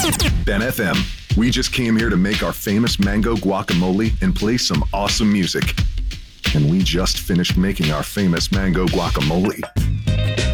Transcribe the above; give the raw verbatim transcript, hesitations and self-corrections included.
Ben F M. We just came here to make our famous mango guacamole and play some awesome music. And we just finished making our famous mango guacamole.